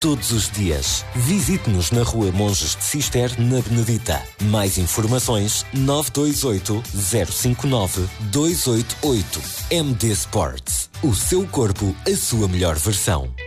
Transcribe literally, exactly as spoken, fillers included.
todos os dias. Visite-nos na Rua Monges de Cister, na Benedita. Mais informações nove dois oito, zero cinco nove, dois oito oito. M D Sports. O seu corpo, a sua melhor versão.